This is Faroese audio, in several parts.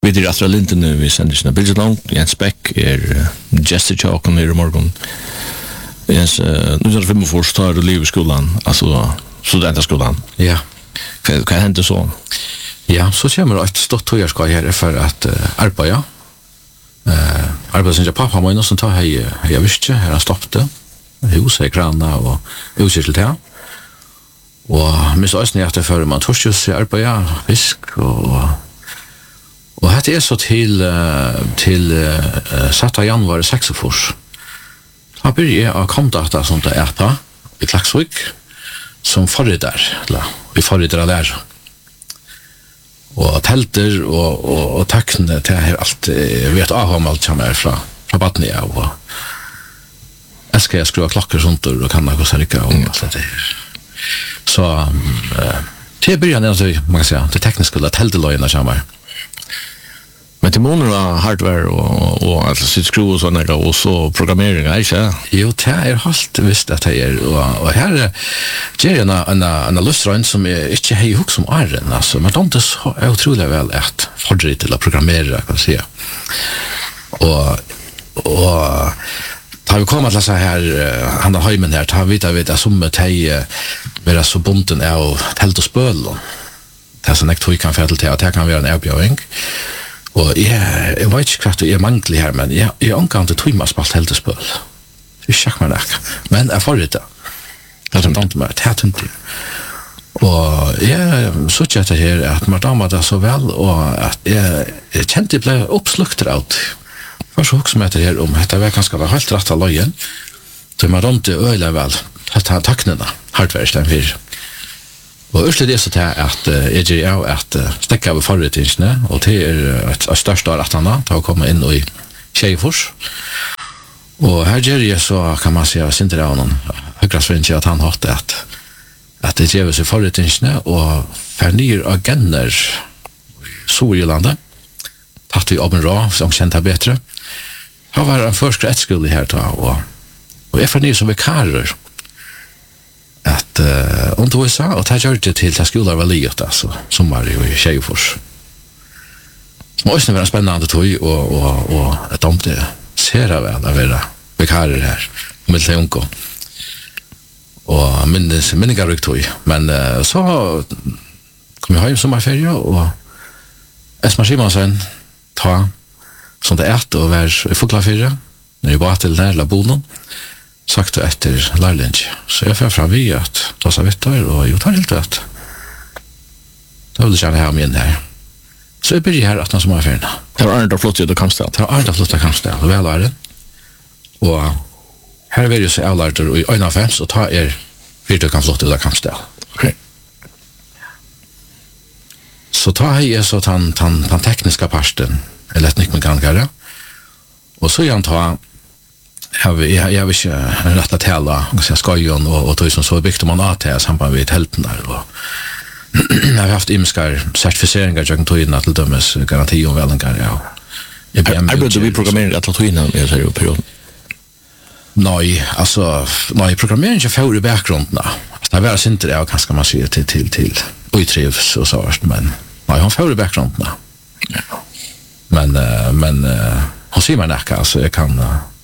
Vi är Astra Linton nu, vi sänder sina bilder långt. Jens Beck Jester Chalken i morgon. Jens, nu är det 5 år tar du liv i skolan, alltså studentaskolan. Ja. Vad händer så? Ja, så kommer ett stort tojarskap här för att arbeta. Arbetsen jag pappa må någon ta här jag visste här stoppade. Hus är grana och utsikt till här. Och mis ösn jag för man torsjus arbeta fisk och det är så till satta januari 6 fors. Har börjat att komma data som det är på i Klaxvik som förrättare eller vi förrättare där. Och tälter och tackne till här allt vet av allt som är från Batnia och ska jag skruva klockor sånt och kan jag gå så rycka och allt det där. Så till början alltså man kan säga det tekniska tältelöjna samma. Men till månader av hardware och alltså sitt skruv och sådana och så programmering är inte. Jo, det är helt visst att det är och här ger en lustre som är inte hej hus som är alltså men de är otroligt väl att förbereda till att programmera kan säga. Och tar vi komma till så här han har höjmen här tar vi det som med hej vara så bunten av tält och spöl. Det är så näkt hur kan färdel till att det kan vara en erbjudning. Och jag vet inte vad det är manglig här, men jag angår inte tog spalt helt till spöl. Det är schackman men jag får det. Det är inte mer, det är inte. Och jag såg att det här att man dammar det så väl och att jag kände det blev uppslukt ut. Först och som heter här om det var ganska helt rätt av löjen. Så man inte öjla väl tacknena, hardware för. Och ursligt är så att jag gör att stäcka över förrättningarna och det är ett största rättarna att komma in i Tjejfors. Och här gör jag så kan man säga inte det av någon högrasvinst att han har att det ger sig förrättningarna och förnyr agender i Sorgelanda. Tatt vi Aben Ra som kände bättre. Han var en förskrättskull här och jag förnyr som vikarer. Att om du sa och ta gjort det till att skolan var livet alltså som var i Tjejfors. Som också var en spännande tog och att de det ser väl att vara vikarer här med Leonko. Och minnigar rykt tog. Men så kom jag hem sommarferie och Esma Simonsen ta som det är och var i Foklafyrre när jag var till närla bonden. Sagt efter lärlinge. Så jag får fram vi att ta sig vittar och jag tar helt rätt. Då vill jag känna här min här. Så jag börjar här att man som har färna. Det var Arnda flott i Kampstal. Det var Arnda flott i Kampstal. Och väl är det. Och här är vi så avlärter i Øyna 5 så tar fyrt kan flott i Kampstal. Okej. Så tar jag så den tekniska parten elektrikmekanikare. Och så jag tar jag vill inte rätta tälla skojon och tog som så byggt man AT samband med tälten där och jag har haft imskar certifieringar jag tog in till dömes garanti och välningar ja. Arbetar vi programmering att ta in i den här perioden? Nej, programmering är för i bakgrunden. Det var inte det kanske man säger till utrivs och så men nej, han för i bakgrunden. Ja. Men hon ser man näka alltså jag kan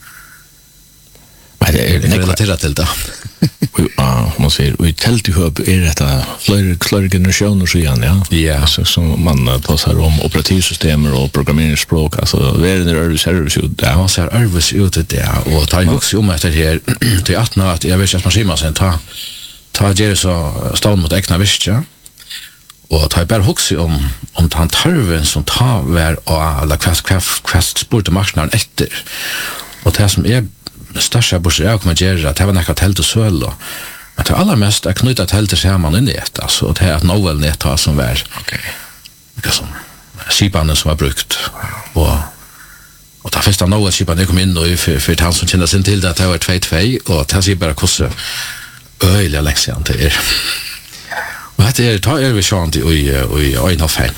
det är relaterat till det. Ja, man säger och i tälthub är detta flera generationer så igen, ja. Ja. Alltså som man passar om operativsystem och programmeringsspråk, alltså världen är service ut där. Man ser service ut det och tar ju också om efter här till att jag vet att man ser sen ta ger så stånd mot egna visst och tar bara också om han tarven som tar var och alla kvast sport marknaden efter. Och det som är största borser jag kommer göra att det var något tält och söl då. Men det allra mest är knyta tältet samman i nät alltså och det är att novel nät har som var. Okej. Det som skipanen som var brukt och ta första novel skipanen kom in och för han som kände sig till det att det var 2-2 och det ser bara kossa öliga läxan till er. Och det är tar vi chans i Øyna 5.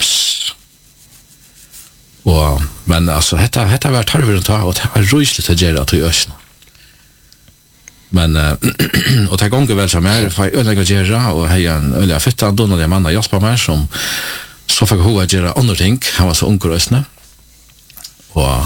Och men alltså detta var tarven ta och det var rysligt att göra till ösn. Men och det gånger väl som är för öliga göra och heja en öliga fettan då när man hjälper mig så fikk hun gjøre andre ting. Han var så ung og røsne. Og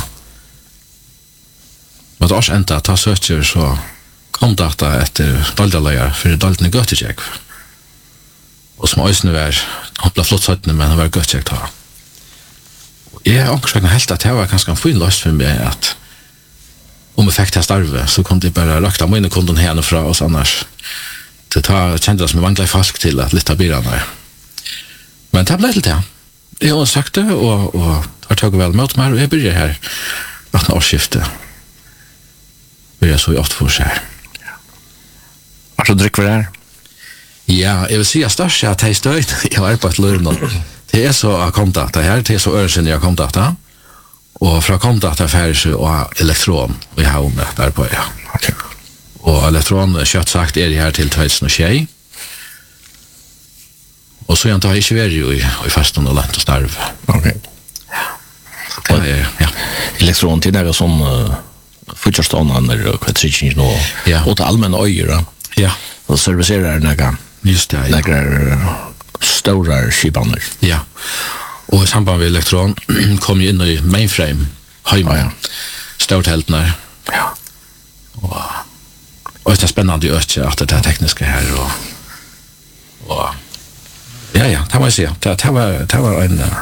med et års enda ta søker så kom data etter daldaleier for dalden i Gøttekjekk. Og som øysene var, han ble flott søttene, men han var Gøttekjekk da. Jeg har også helt at det var ganske en fin løst for meg at om jeg fikk til starve, så kunne jeg bare lagt av mine kunden her fra oss annars. Det kjente det som jeg vantlet folk til at litt av byrene. Men det ble til det. Jeg har sagt det, og har taget vel mot meg, og jeg begynner her 18 årsskiftet. Begynner så i 8 for seg. Hva så drikker vi her? Ja, jeg vil si at størst at jeg støy, jeg har arbeidet løren. Det så kontakt her, det så øresinne jeg kontakt, og fra kontakt er ferdig og elektron, og jeg har om det der på, ja. Okay. Og elektron, kjøtt sagt, er her til 2021. Og så jeg ikke vært jo i festen og lent og starve. Ok. Ja. Ja. Elektron til det sånn fortsattstående og kvartrikkingen og til allmänna øyer, da. Ja. Og serviserer noen Just det, ja. Stora skipaner. Ja. Og i samband med elektron kom jeg inn i mainframe hjemme. Ja. Storteltene. Ja. Og det er spennende å øke at det er tekniske her. Og ja, det må jeg si. Det var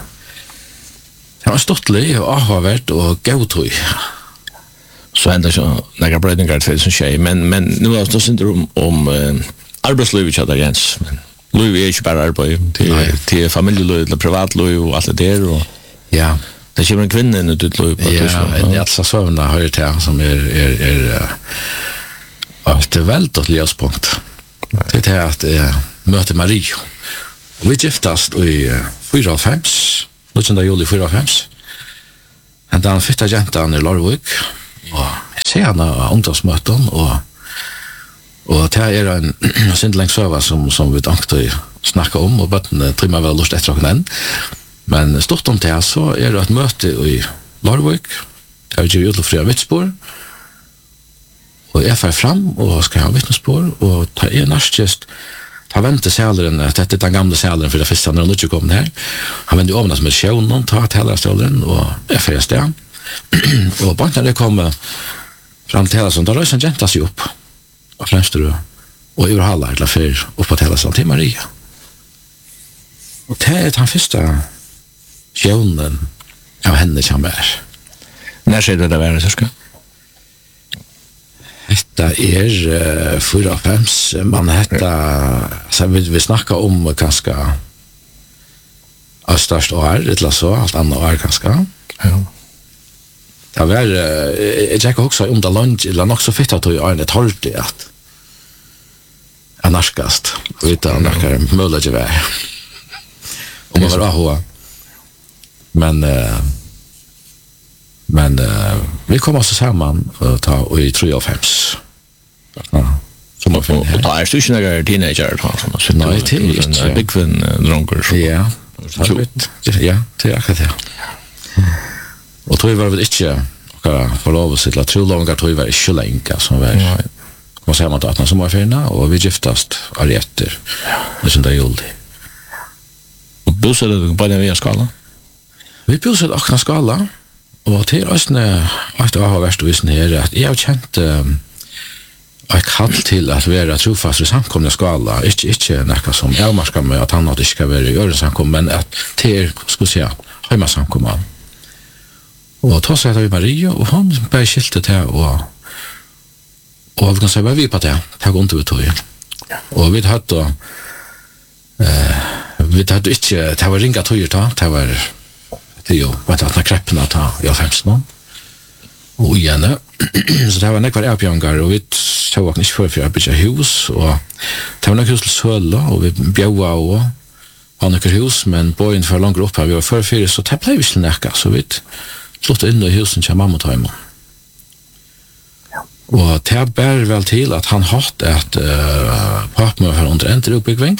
en stortlig og avhåvert og gautøy. Så enda ikke noen brøydninger til det som skjer. Men nå er det synder om arbeidslivet kjøtter Jens. Men liv er ikke bare arbeid. Til familieliv, til privatliv og alt det der. Og ja. Det kommer en kvinne inn i ditt liv. Ja, en Elsa Søvna hører til som er et veldig lyspunkt. Det er at jeg møter Marie. Og vi giftast i 94, 19. juli 94. Han den fyrta jentan i Larvik. Og jeg ser henne av ungdomsmøten, og det er en sindlengsøva som vi dankte snakka om, og bøttene trimmer vel lust etter åkken. Men stort om det, så er det et møte i Larvik, der vi gjør utlopp fria vittspår, og jeg fer fram og skal ha vittnesspår, og det er nærmest ta vente sæleren, dette er den gamle sæleren for det første når han ikke kom her. Han vente åvnet som et sjøvnen, ta talerstålen, og jeg fer sted. Og bare når jeg kom fram til talerstålen, da røys en jenta seg opp av Fremsterud, og i halvår eller før opp på talerstålen til Maria. Og det er den første sjøvnen av henne som er. Når skjer det være, Sørska? Detta er 4-5, man så vi snakker om ganske størst år, eller så, alt annet år ganske. Ja. Det var, jeg tjekker også om det lunch, eller nok så fitt at du er litt holdt i at jeg narskast, og vet at det er mulig ikke være. Om man var AHA. Men vi kom også sammen og i 3-5. Ja, som var fin her. Og da er du ikke noen teenager? Nei, til ikke. Byggvinn dronker. Ja, det er akkurat det. Og tror jeg var vel ikke for lov å sitte, trolonger tror jeg var ikke lenge, som var kom sammen til 18 som var finne, og vi giftast av etter, liksom det juli. Og bosatte du på den via skala? Vi bosatte akkurat skala, og til Østene, at det har vært visen her, at jeg har kjent et kall til at være trofast i samkomne skala, ikke noe som jeg marsker med at han ikke skal være i øren samkomne, men at til, skal vi si, hjemme samkomne. Og da sa jeg til Marie, og hun bare skilte til, og vi kan si, hva vi på det? Det har gått ut i. Og vi hadde ikke, det var ringa tøyer da, det var jo, vet at kreppene ta i 15 og igjen, så det var nekvar avbjørnger, og vi tog ikke for å bygge hus, og det var nekvar hus til Søla, og vi bjøva og var nekvar hus, men bøyen for langt opp her, vi var før, så det ble vi til nekka, så vi sluttet inn i husen til mamma og Taimon. Og det bær vel til at han hatt et papen var under en oppbygging,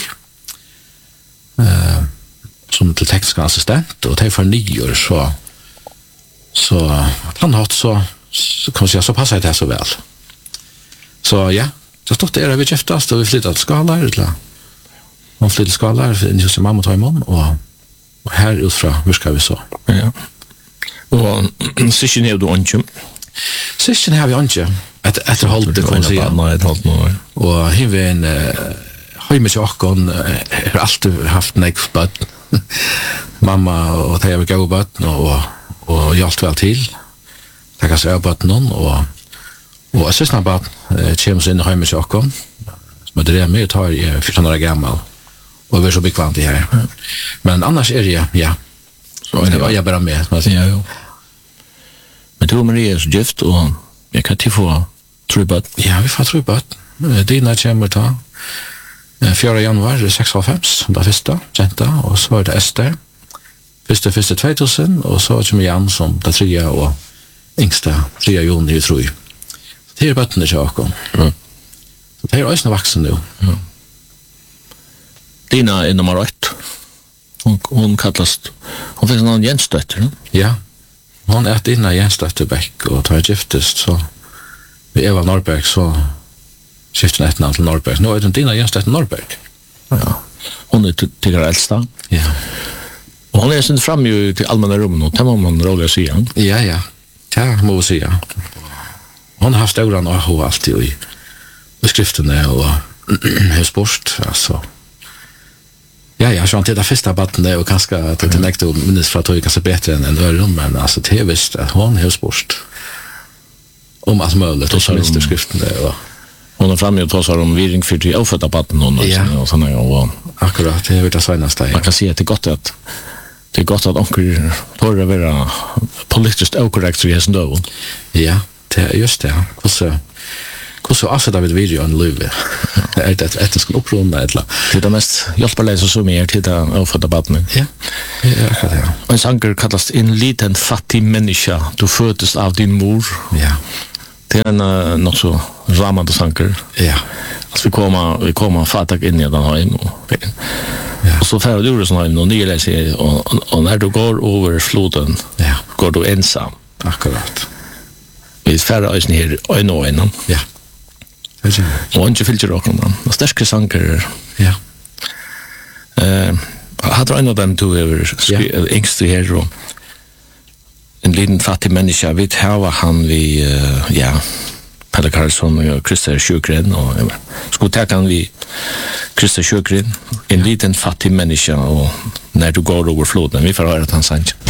som til teknisk assistent, og det for 9 år, så at han hatt så kan vi si, så passet det så vel. Så ja, så stod det vi kjøftast, og vi flyttet til Skalar, og flyttet til Skalar, inn hos mamma og Taimon, og Och här utifrån, hur ska vi så? Ja. Och syskon är du onchum. Syskon har vi inte. Efter hållet det kommer sig. Nej, ett halvt år. Och här vi en hemmet jag har alltid haft nekspad. Mamma och det har gått bort och hjälpt väl till. Tackar sig bort någon och syskon bara kommer in i hemmet jag men det är mer tar jag 14 år gammal och vi är så bekvämt i här. Men annars är det ja. Så det var jag bara med. Ja. Men du och Maria är så gift och jag kan till få trubat. Ja, vi får trubat. Dina kommer ta 4 januari 96, det första, Jenta, och så är det Ester. Första 2000 och så kommer Jan som det 3 och yngsta 3 juni tror jag. Det är bötterna till Jakob. Så det är också vuxen nu. Ja. Dina är nummer 1. Hon kallas, hon finns någon Jensdotter. Ja, hon är Dina Jensdotter Bäck och tar giftest så vi Eva Norrberg så skiftar ett namn till Norrberg. Nu är det Dina Jensdotter Norrberg. Ja, hon är tycker äldsta. Ja. Och hon är sen fram ju till allmänna rummen och tämmer man rolig att säga. Ja. Ja, må vi säga. Hon har haft ögonen och hon alltid i skrifterna och huspost, alltså. Ja, jag tror det första batten är och kanske att det näkte och minns för att det är kanske bättre än öron, men alltså det är visst att hon har huspost. Om allt möjligt och så minns det skrifterna och hon är framme och talar om viring för till ofödda batten och såna och akkurat, det är det senaste. Man kan se att det är gott att onkel tar det vara politiskt okorrekt så är det ändå. Ja, det är just det. Och så avsätter vi video en liv. Är det ett ska upprunda eller? Det är det mest hjälparlösa som är till det ofödda batten. Ja. Ja. En sanger kallas en liten fattig människa. Du föddes av din mor. Ja. Det är en något så ramande sanger. Ja. Alltså vi kommer fattig in i den här och så färre du sån här och nyla sig och när du går över floden går du ensam. Akkurat. Vi färre ösn här och innan. Ja. Och inte filter och någon. Och starka sanger. Ja. Hade en av dem du över ängst här och en liten fattig människa vet här han vi Pelle Karlsson och Christer Sjögren och skulle ta vi Christer Sjögren en liten fattig människa och när du går över floden vi får höra att han säger